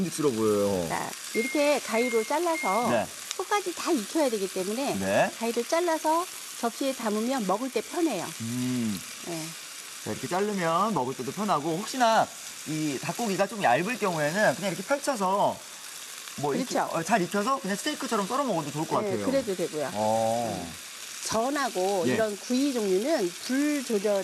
먹음직스러워 보여요. 자, 이렇게 가위로 잘라서 네. 속까지 다 익혀야 되기 때문에 네. 가위로 잘라서 접시에 담으면 먹을 때 편해요. 네. 자, 이렇게 자르면 먹을 때도 편하고 혹시나 이 닭고기가 좀 얇을 경우에는 그냥 이렇게 펼쳐서 뭐 이렇게 그렇죠. 잘 익혀서 그냥 스테이크처럼 썰어 먹어도 좋을 것 네, 같아요. 그래도 되고요. 어. 전하고 예. 이런 구이 종류는 불 조절